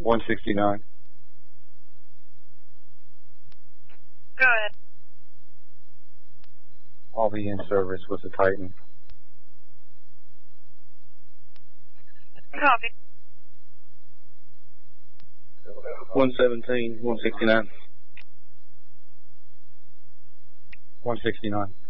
169. Go ahead. I'll be in service with the Titan. Copy. 117, 169. 169.